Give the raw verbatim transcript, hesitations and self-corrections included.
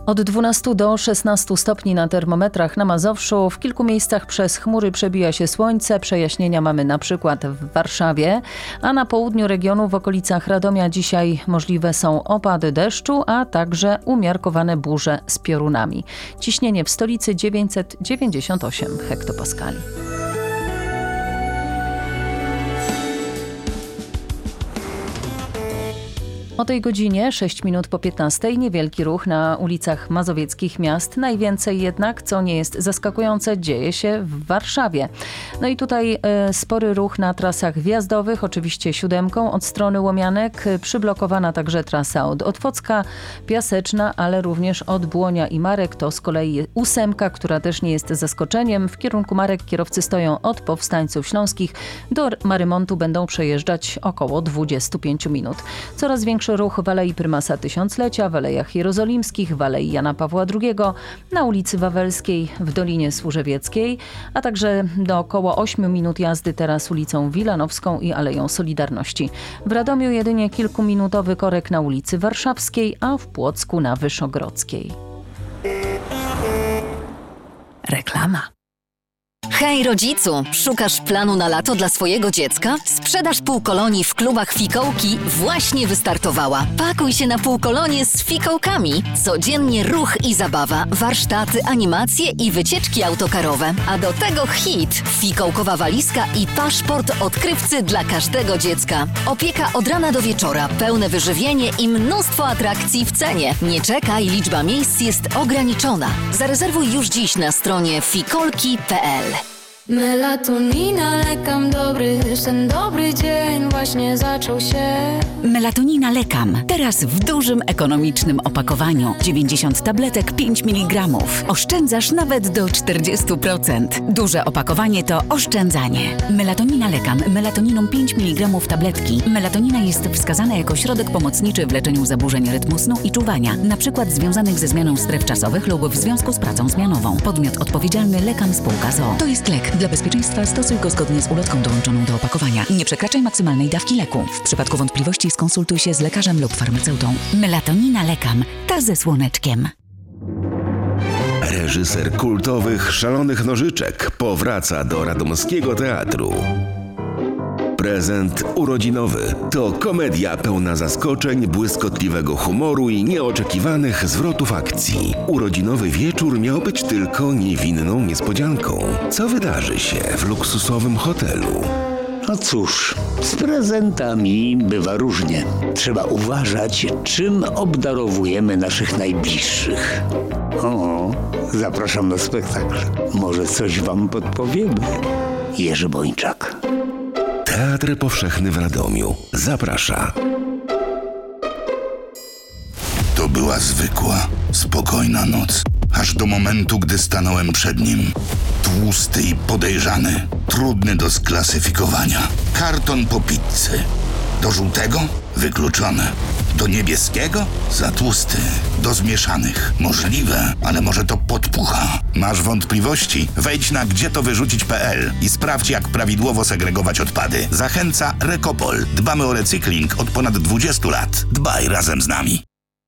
Od dwunastu do szesnastu stopni na termometrach na Mazowszu. W kilku miejscach przez chmury przebija się słońce. Przejaśnienia mamy na przykład w Warszawie, a na południu regionu w okolicach Radomia dzisiaj możliwe są opady deszczu, a także umiarkowane burze z piorunami. Ciśnienie w stolicy dziewięćset dziewięćdziesiąt osiem hektopaskali. O tej godzinie, sześć minut po piętnastej, niewielki ruch na ulicach mazowieckich miast. Najwięcej jednak, co nie jest zaskakujące, dzieje się w Warszawie. No i tutaj e, spory ruch na trasach wjazdowych, oczywiście siódemką od strony Łomianek. Przyblokowana także trasa od Otwocka, Piaseczna, ale również od Błonia i Marek. To z kolei ósemka, która też nie jest zaskoczeniem. W kierunku Marek kierowcy stoją od Powstańców Śląskich. Do Marymontu będą przejeżdżać około dwadzieścia pięć minut. Coraz większy ruch w Alei Prymasa Tysiąclecia, w Alejach Jerozolimskich, w Alei Jana Pawła drugiego, na ulicy Wawelskiej, w Dolinie Służewieckiej, a także do około ośmiu minut jazdy teraz ulicą Wilanowską i Aleją Solidarności. W Radomiu jedynie kilkuminutowy korek na ulicy Warszawskiej, a w Płocku na Wyszogrodzkiej. Reklama. Hej rodzicu, szukasz planu na lato dla swojego dziecka? Sprzedaż półkolonii w klubach Fikołki właśnie wystartowała. Pakuj się na półkolonie z fikołkami. Codziennie ruch i zabawa, warsztaty, animacje i wycieczki autokarowe. A do tego hit, fikołkowa walizka i paszport odkrywcy dla każdego dziecka. Opieka od rana do wieczora, pełne wyżywienie i mnóstwo atrakcji w cenie. Nie czekaj, liczba miejsc jest ograniczona. Zarezerwuj już dziś na stronie fikolki kropka pe el. Melatonina, lekam dobry, ten dobry dzień właśnie zaczął się. Melatonina Lekam. Teraz w dużym, ekonomicznym opakowaniu. dziewięćdziesiąt tabletek, pięć miligramów. Oszczędzasz nawet do czterdziestu procent. Duże opakowanie to oszczędzanie. Melatonina Lekam. Melatoniną pięć miligramów tabletki. Melatonina jest wskazana jako środek pomocniczy w leczeniu zaburzeń rytmu snu i czuwania, na przykład związanych ze zmianą stref czasowych lub w związku z pracą zmianową. Podmiot odpowiedzialny Lekam Spółka z o o. To jest lek. Dla bezpieczeństwa stosuj go zgodnie z ulotką dołączoną do opakowania. Nie przekraczaj maksymalnej dawki leku. W przypadku wątpliwości skonsultuj się z lekarzem lub farmaceutą. Melatonina Lekam. Ta ze słoneczkiem. Reżyser kultowych Szalonych Nożyczek powraca do radomskiego teatru. Prezent urodzinowy to komedia pełna zaskoczeń, błyskotliwego humoru i nieoczekiwanych zwrotów akcji. Urodzinowy wieczór miał być tylko niewinną niespodzianką. Co wydarzy się w luksusowym hotelu? No cóż, z prezentami bywa różnie. Trzeba uważać, czym obdarowujemy naszych najbliższych. O, zapraszam na spektakl. Może coś wam podpowiemy. Jerzy Bończak. Teatr Powszechny w Radomiu zaprasza. To była zwykła, spokojna noc. Aż do momentu, gdy stanąłem przed nim. Tłusty i podejrzany, trudny do sklasyfikowania. Karton po pizzy. Do żółtego? Wykluczone. Do niebieskiego? Za tłusty. Do zmieszanych? Możliwe, ale może to podpucha. Masz wątpliwości? Wejdź na gdzie to wyrzucić kropka pe el i sprawdź, jak prawidłowo segregować odpady. Zachęca Rekopol. Dbamy o recykling od ponad dwudziestu lat. Dbaj razem z nami.